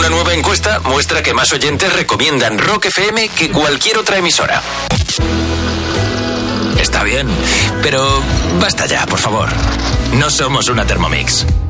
Una nueva encuesta muestra que más oyentes recomiendan Rock FM que cualquier otra emisora. Está bien, pero basta ya, por favor. No somos una Thermomix.